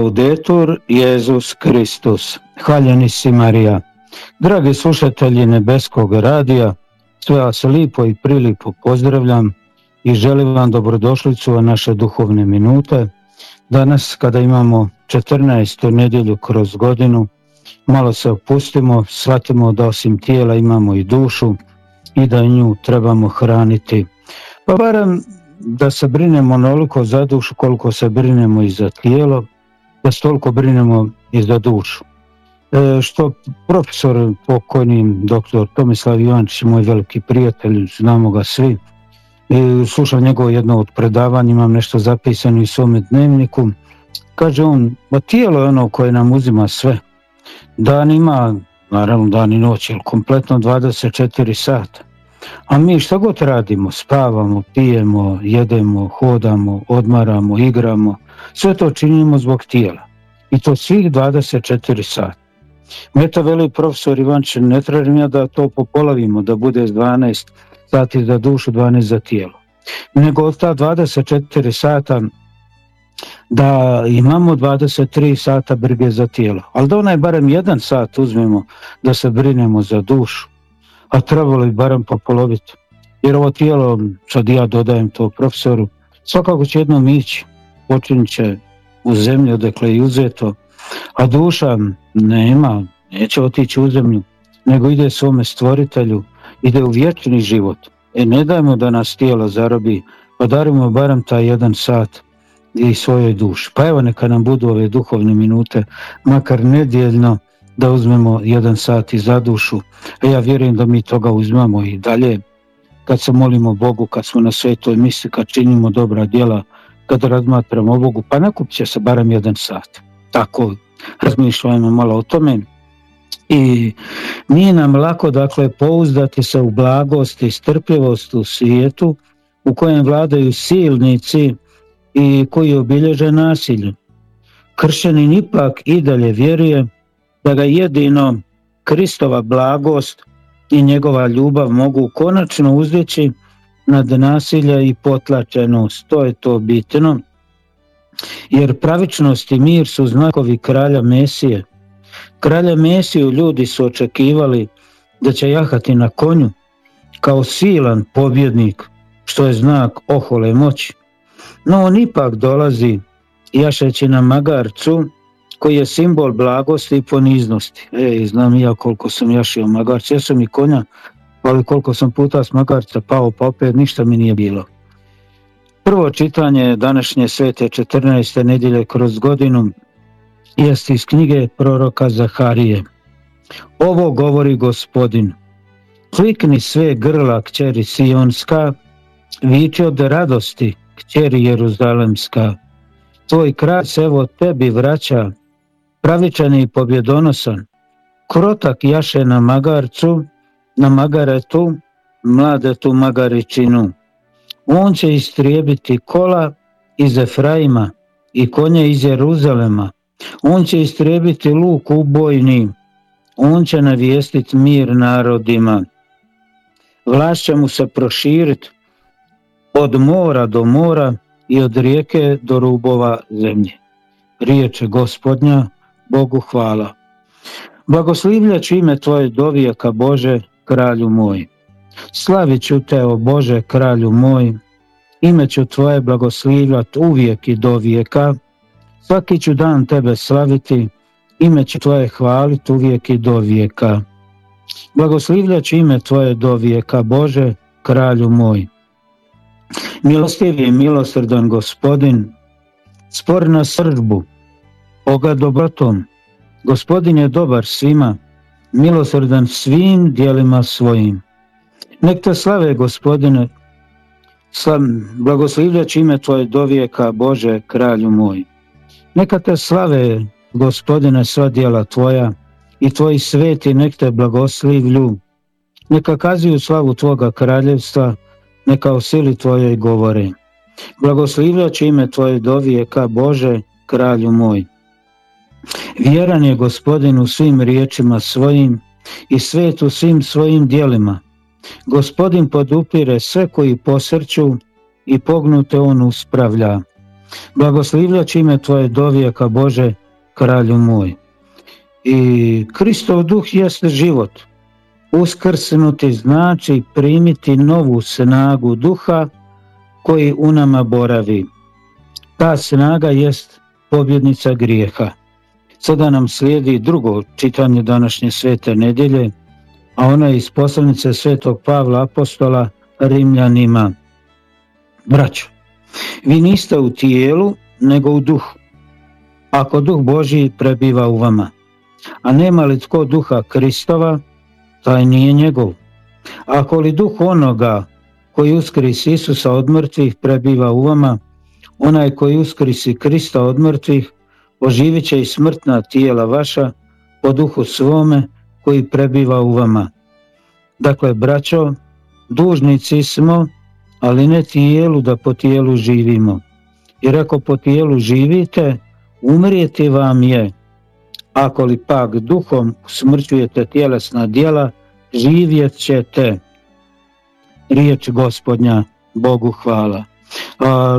Laudetur Jesus Kristus. Hvaljeni si Marija. Dragi slušatelji Nebeskog radija, sve vas lipo i prilipo pozdravljam i želim vam dobrodošlicu u naše duhovne minute. Danas kada imamo 14. nedjelju kroz godinu, malo se opustimo, shvatimo da osim tijela imamo i dušu i da nju trebamo hraniti. Pa barem da se brinemo onoliko za dušu koliko se brinemo i za tijelo, da se toliko brinemo i za dušu. Što profesor pokojni doktor Tomislav Ivanić, moj veliki prijatelj, znamo ga svi, slušam njegovo jedno od predavanja, imam nešto zapisano u svome dnevniku, kaže on, tijelo je ono koje nam uzima sve. Dan ima, naravno dan i noć, ali kompletno 24 sata. A mi šta god radimo, spavamo, pijemo, jedemo, hodamo, odmaramo, igramo, sve to činimo zbog tijela. I to svih 24 sata. Meta veli profesor Ivančić, ne tražim ja da to popolavimo, da bude 12 sati za dušu, 12 za tijelo. Nego od ta 24 sata da imamo 23 sata brige za tijelo. Ali da onaj barem 1 sat uzmemo da se brinemo za dušu, a trebalo bi barem popoloviti. Jer ovo tijelo, sad ja dodajem to profesoru, svakako će jednom ići, počinit će u zemlju odakle je uzeto, a duša neće otići u zemlju, nego ide svome stvoritelju, ide u vječni život. Ne dajmo da nas tijelo zarobi, pa darimo barem taj 1 sat i svojoj duši. Pa evo neka nam budu ove duhovne minute, makar nedjeljno, da uzmemo 1 sat i za dušu. A ja vjerujem da mi toga uzmemo i dalje, kad se molimo Bogu, kad smo na svetoj misi, kad činimo dobra djela, kad razmatramo o Bogu, pa nakupit će se barem 1 sat. Tako razmišljajmo malo o tome. I nije nam lako, dakle, pouzdati se u blagost i strpljivost u svijetu u kojem vladaju silnici i koji obilježe nasilje. Kršćanin ipak i dalje vjeruje da ga jedino Kristova blagost i njegova ljubav mogu konačno uzdići nad nasilja i potlačenost. To je to bitno. Jer pravičnost i mir su znakovi kralja Mesije. Kralja Mesiju ljudi su očekivali da će jahati na konju kao silan pobjednik, što je znak ohole moći. No on ipak dolazi jašeći na magarcu, koji je simbol blagosti i poniznosti. Znam ja koliko sam jašio magarca, ja sam i konja, ali koliko sam puta s magarca pao, pa opet ništa mi nije bilo. Prvo čitanje današnje svete 14. nedjelje kroz godinu jest iz knjige proroka Zaharije. Ovo govori Gospodin. Klikni sve grla, kćeri Sionska, viči od radosti, kćeri Jeruzalemska. Tvoj kralj se evo tebi vraća, pravičan i pobjedonosan. Krotak jaše na magarcu, na magaretu, mladetu magaričinu. On će istrijebiti kola iz Efraima i konje iz Jeruzalema. On će istrijebiti luk ubojni. On će navijestiti mir narodima. Vlast će mu se proširiti od mora do mora i od rijeke do rubova zemlje. Riječ je Gospodnja, Bogu hvala. Blagoslivljaću ime Tvoje do vijeka, Bože, kralju moj. Slavit ću Te, o Bože, kralju moj. Ime ću Tvoje blagoslivljat uvijek i do vijeka. Svaki ću dan Tebe slaviti, ime ću Tvoje hvalit uvijek i do vijeka. Blagoslivljaću ime Tvoje do vijeka, Bože, kralju moj. Milostiv je milosrdan Gospodin, spor na srdbu, Boga dobrotom. Gospodin je dobar svima, milosrdan svim djelima svojim. Nek Te slave, Gospodine, blagoslivljaću ime Tvoje do vijeka, Bože, kralju moj. Neka Te slave, Gospodine, sva djela Tvoja i Tvoji sveti nek Te blagoslivlju. Neka kazuju slavu Tvoga kraljevstva, neka o sili Tvojoj govore. Blagoslivljaću ime Tvoje do vijeka, Bože, kralju moj. Vjeran je Gospodin u svim riječima svojim i svet u svim svojim djelima. Gospodin podupire sve koji posrću i pognute on uspravlja. Blagoslivljač ime Tvoje do vijeka, Bože, kralju moj. I Kristov duh jeste život. Uskrsnuti znači primiti novu snagu duha koji u nama boravi. Ta snaga jest pobjednica grijeha. Sada nam slijedi drugo čitanje današnje svete nedjelje, a ono je iz poslanice svetog Pavla apostola Rimljanima. Braćo, vi niste u tijelu, nego u duhu, ako duh Božji prebiva u vama. A nema li tko duha Kristova, taj nije njegov. Ako li duh onoga koji uskrisi Isusa od mrtvih prebiva u vama, onaj koji uskrisi Krista od mrtvih oživit će i smrtna tijela vaša po duhu svome koji prebiva u vama. Dakle, braćo, dužnici smo, ali ne tijelu da po tijelu živimo. Jer ako po tijelu živite, umrijeti vam je. Ako li pak duhom usmrćujete tjelesna djela, živjet ćete. Riječ Gospodnja, Bogu hvala.